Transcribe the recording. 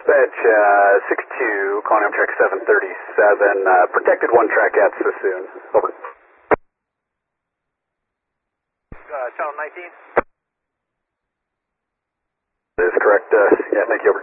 Dispatch 62, calling Amtrak 737, protected one track at Sassoon. Over. Channel 19? That is correct. Yeah, thank you, over.